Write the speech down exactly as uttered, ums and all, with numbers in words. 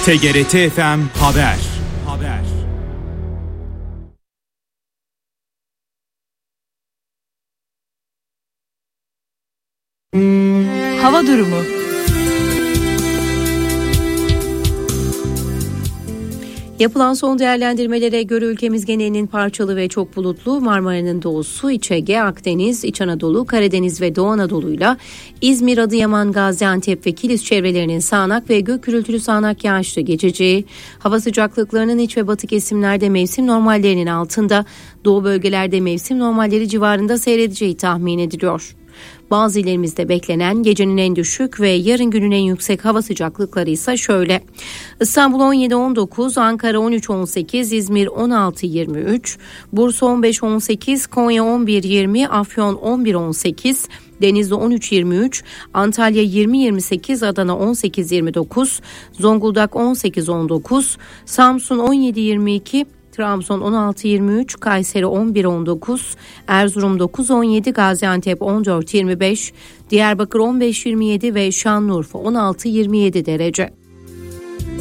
T G R T F M Haber. Haber. Hava durumu. Yapılan son değerlendirmelere göre ülkemiz genelinin parçalı ve çok bulutlu, Marmara'nın doğusu, İç Ege, Akdeniz, İç Anadolu, Karadeniz ve Doğu Anadolu'yla İzmir, Adıyaman, Gaziantep ve Kilis çevrelerinin sağanak ve gök gürültülü sağanak yağışlı geçeceği, hava sıcaklıklarının iç ve batı kesimlerde mevsim normallerinin altında, doğu bölgelerde mevsim normalleri civarında seyredeceği tahmin ediliyor. Bazı illerimizde beklenen gecenin en düşük ve yarın günün en yüksek hava sıcaklıkları ise şöyle: İstanbul on yedi on dokuz, Ankara on üç on sekiz, İzmir on altı yirmi üç, Bursa on beş on sekiz, Konya on bir yirmi, Afyon on bir on sekiz, Denizli on üç yirmi üç, Antalya yirmi yirmi sekiz, Adana on sekiz yirmi dokuz, Zonguldak on sekiz on dokuz, Samsun on yedi yirmi iki, Trabzon on altı yirmi üç, Kayseri on bir on dokuz, Erzurum dokuz on yedi, Gaziantep on dört yirmi beş, Diyarbakır on beş yirmi yedi ve Şanlıurfa on altı yirmi yedi derece.